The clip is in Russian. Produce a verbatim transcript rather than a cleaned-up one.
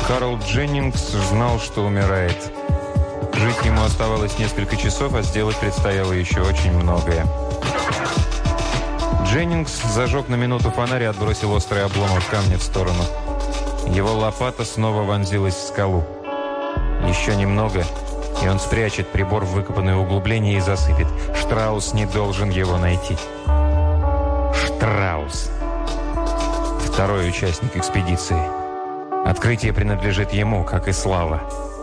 Карл Дженнингс знал, что умирает. Жить ему оставалось несколько часов, а сделать предстояло еще очень многое. Дженнингс зажег на минуту фонарь и отбросил острый обломок камня в сторону. Его лопата снова вонзилась в скалу. Еще немного, и он спрячет прибор в выкопанное углубление и засыпет. Штраус не должен его найти. Штраус. Второй участник экспедиции. Открытие принадлежит ему, как и слава.